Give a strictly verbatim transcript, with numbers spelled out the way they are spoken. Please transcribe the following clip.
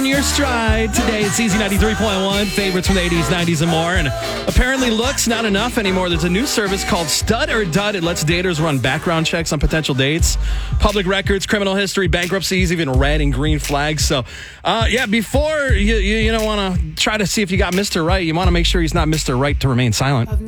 your stride. Today it's Easy ninety-three point one, favorites from the eighties, nineties, and more. And apparently looks not enough anymore. There's a new service called Stud or Dud. It lets daters run background checks on potential dates, public records, criminal history, bankruptcies, even red and green flags. So, uh, yeah, before you, you, you don't want to try to see if you got Mister Right, you want to make sure he's not Mister Right to remain silent.